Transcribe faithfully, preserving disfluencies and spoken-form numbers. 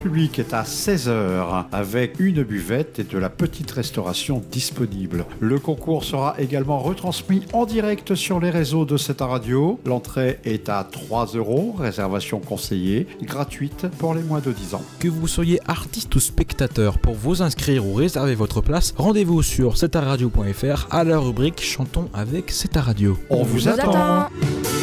Le public est à seize heures avec une buvette et de la petite restauration disponible. Le concours sera également retransmis en direct sur les réseaux de cette radio. L'entrée est à trois euros, réservation conseillée, gratuite pour les moins de dix ans. Que vous soyez artiste ou spectateur, pour vous inscrire ou réserver votre place, rendez-vous sur c'est ta radio point f r à la rubrique Chantons avec C'est ta radio. On, On vous attend. attend.